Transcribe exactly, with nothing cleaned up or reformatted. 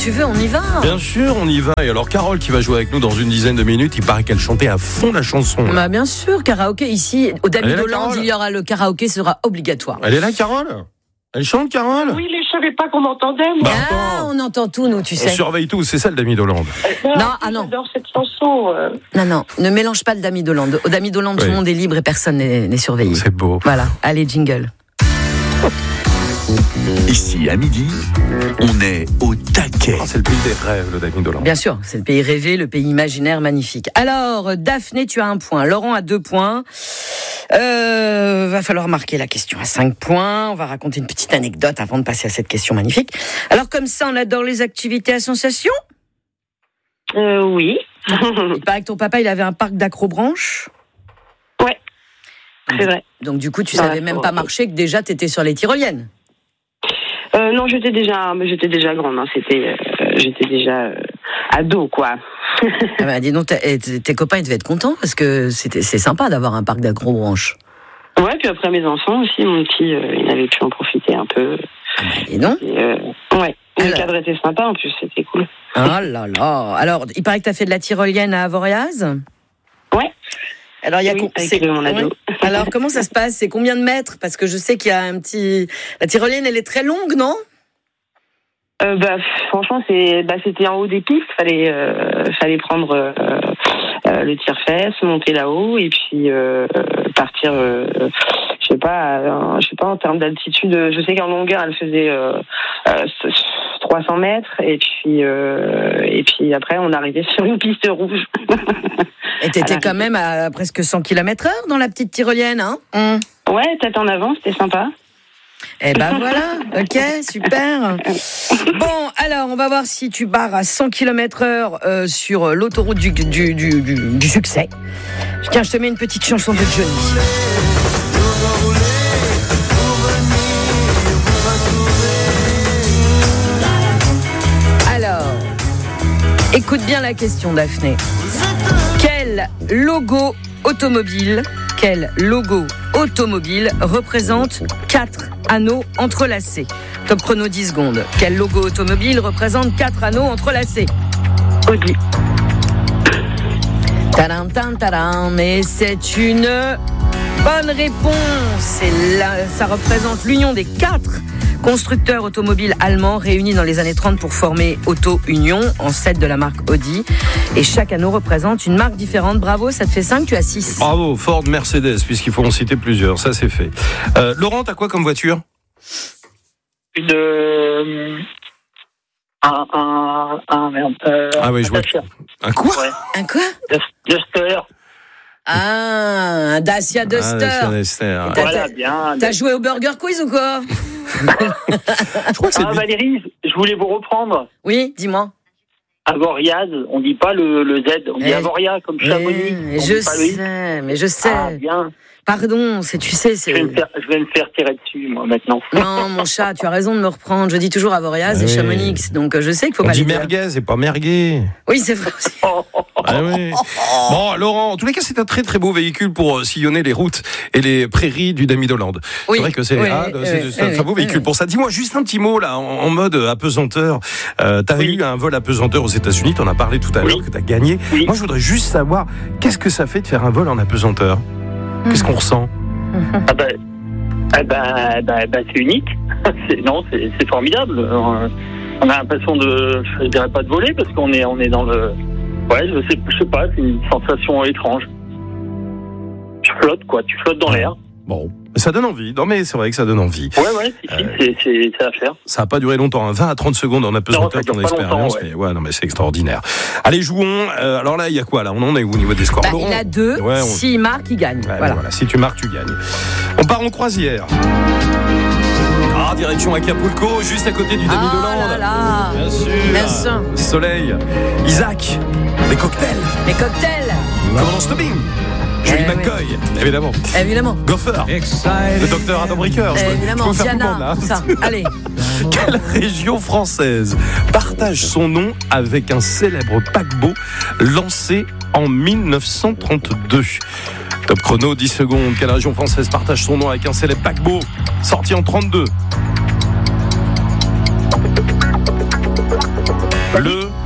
tu veux, on y va. Bien sûr, on y va. Et alors, Carole qui va jouer avec nous dans une dizaine de minutes, il paraît qu'elle chantait à fond la chanson. Bah, bien sûr, karaoké ici, au Dami d'Hollande, il y aura le karaoké, sera obligatoire. Elle est là, Carole ? Elle chante, Carole ? Oui, mais je savais pas qu'on m'entendait, moi. Ah, on entend tout, nous, tu sais. On surveille tout, c'est ça le Dami d'Hollande. Non, Non, ah non. J'adore cette chanson. euh. Non, non, ne mélange pas le Dami d'Hollande. Au Dami d'Hollande, Oui. tout le monde est libre et personne n'est, n'est surveillé. C'est beau. Voilà, allez, jingle. Ici, à midi, on est au taquet. Ah, c'est le pays des rêves, le Dami d'Hollande. Bien sûr, c'est le pays rêvé, le pays imaginaire magnifique. Alors, Daphné, tu as un point. Laurent a deux points. Euh, va falloir marquer la question à cinq points. On va raconter une petite anecdote avant de passer à cette question magnifique. Alors, comme ça, on adore les activités à sensations. Euh, oui. Il paraît que ton papa, il avait un parc d'accrobranche. Ouais, c'est vrai. Donc, du coup, tu Dans savais la même forêt. pas marcher, que déjà, t'étais sur les tyroliennes. Euh, non, j'étais déjà, j'étais déjà grande. Hein. C'était, euh, j'étais déjà euh, ado, quoi. Ah bah, dis donc, tes, tes copains, ils devaient être contents parce que c'était, c'est sympa d'avoir un parc d'accrobranche. Ouais, puis après mes enfants aussi, mon petit, euh, il avait pu en profiter un peu. Ah bah, dis donc. Et, euh, ouais, le Alors. cadre était sympa en plus, c'était cool. Oh là là. Alors, il paraît que tu as fait de la tyrolienne à Avoriaz. Ouais. Alors, il y a Oui, co- avec c'est- mon ado. ouais. Alors, comment ça se passe ? C'est combien de mètres ? Parce que je sais qu'il y a un petit. La tyrolienne, elle est très longue, non ? Euh, bah, franchement, c'est, bah, c'était en haut des pistes. Fallait, euh, fallait prendre euh, euh, le tire-fesse, monter là-haut et puis euh, partir. Euh, je sais pas, euh, je sais pas en termes d'altitude. Je sais qu'en longueur, elle faisait euh, euh, trois cents mètres et puis euh, et puis après, on arrivait sur une piste rouge. Et t'étais Voilà. quand même à presque cent kilomètres heure dans la petite tyrolienne, hein ? Hum. Ouais, tête en avant, c'était sympa. Eh ben voilà, ok, super. Bon, alors, on va voir si tu pars à cent kilomètres heure euh, sur l'autoroute du, du, du, du, du succès. Tiens, je te mets une petite chanson de Johnny. Alors, écoute bien la question, Daphné. Quel logo automobile, quel logo automobile représente quatre anneaux entrelacés ? Top chrono dix secondes. Quel logo automobile représente quatre anneaux entrelacés ? Audi. Tadam, tadam, tadam. Mais c'est une bonne réponse. C'est là, ça représente l'union des quatre constructeurs automobiles allemands réunis dans les années trente pour former Auto Union, ancêtre de la marque Audi. Et chaque anneau représente une marque différente. Bravo, ça te fait cinq, tu as six. Bravo, Ford, Mercedes, puisqu'il faut en citer plusieurs, ça c'est fait. Euh, Laurent, t'as quoi comme voiture ? Une. Euh, un. Un. Un. Merde. Euh, Ah oui, je vois. Dacia. Un quoi ? Ouais. Un quoi ? Duster. Ah, un Dacia Duster. Ah, Duster, ouais. T'as- Voilà, bien. T'as joué au Burger Quiz ou quoi ? Je crois que c'est Ah, lui. Valérie, je voulais vous reprendre. Oui, dis-moi. Avoriaz, on dit pas le, le Z, on dit Eh, Avoria comme Chamonix. Oui, on je dit pas le I. sais, mais je sais. Ah, bien. Pardon, c'est, tu sais, Je c'est... vais, me faire, je vais me faire tirer dessus, moi, maintenant. Non, mon chat, tu as raison de me reprendre. Je dis toujours Avoriaz Ah et oui. Chamonix, donc euh, je sais qu'il faut On pas dit les dire. merguez et pas merguez. Oui, c'est vrai aussi. Ah oui. Bon, Laurent, en tous les cas, c'est un très très beau véhicule pour euh, sillonner les routes et les prairies du Dami d'Hollande. Oui. C'est vrai que c'est, Oui, ah, oui, c'est, oui, c'est un oui, très beau oui, véhicule oui. pour ça. Dis-moi juste un petit mot là, en, en mode apesanteur. Euh, t'as Oui. eu un vol apesanteur aux États-Unis, t'en as parlé tout à Oui. l'heure que t'as gagné. Oui. Moi, je voudrais juste savoir qu'est-ce que ça fait de faire un vol en apesanteur. Qu'est-ce qu'on ressent ? Ah ben, ah ben, ben, ben, c'est unique. C'est, non, c'est, c'est formidable. Euh, On a l'impression de, je dirais pas de voler, parce qu'on est, on est dans le... Ouais, je sais, je sais pas, c'est une sensation étrange. Tu flottes, quoi, tu flottes dans l'air. Bon, ça donne envie. Non, mais c'est vrai que ça donne envie. Ouais, ouais, si, si, c'est, c'est, c'est à faire. Ça n'a pas duré longtemps, hein. vingt à trente secondes en apesanteur dure ton pas longtemps, expérience, ouais. mais ouais, non, mais c'est extraordinaire. Allez, jouons. Euh, alors là, il y a quoi là ? On en est où au niveau des scores ? Bah, Laurent il a deux, Ouais, on- s'il marque, il gagne. Ouais, voilà. voilà. Si tu marques, tu gagnes. On part en croisière. Ah, direction Acapulco, juste à côté du Dami Ah d'Hollande. là là. Bien sûr. Bien sûr. Soleil. Isaac. Les cocktails. Les cocktails, Commandant Stubbing. Julie Eh oui. McCoy. Évidemment. évidemment. Gopher. Le docteur Adam Bricker. Je peux- Évidemment, je peux faire tout le monde, Diana, là. tout ça. Allez. Quelle région française partage son nom avec un célèbre paquebot lancé en mille neuf cent trente-deux ? Top chrono, dix secondes. Quelle région française partage son nom avec un célèbre paquebot sorti en trente-deux ? Le